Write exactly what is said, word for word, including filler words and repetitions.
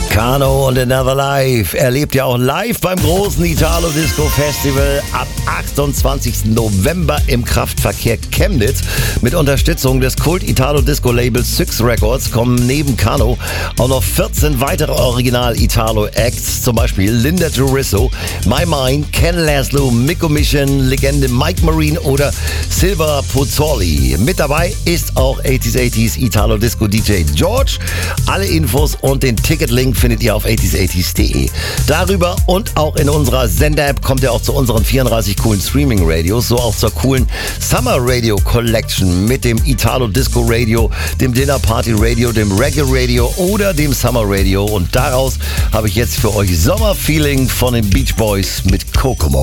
Kano und Another Life erlebt ja auch live beim großen Italo Disco Festival ab achtundzwanzigsten November im Kraftverkehr Chemnitz. Mit Unterstützung des Kult Italo Disco Labels Six Records kommen neben Kano auch noch vierzehn weitere Original Italo Acts, zum Beispiel Linda Turisso, My Mind, Ken Laszlo, Mikko Mission, Legende Mike Marine oder Silver Pozzoli. Mit dabei ist auch achtziger achtziger Italo Disco D J George. Alle Infos und den Ticketlink findet ihr auf achtziger achtziger punkt de. Darüber und auch in unserer Sender-App kommt ihr auch zu unseren vierunddreißig coolen Streaming-Radios, so auch zur coolen Summer Radio Collection mit dem Italo Disco Radio, dem Dinner Party Radio, dem Reggae Radio oder dem Summer Radio. Und daraus habe ich jetzt für euch Sommerfeeling von den Beach Boys mit Kokomo.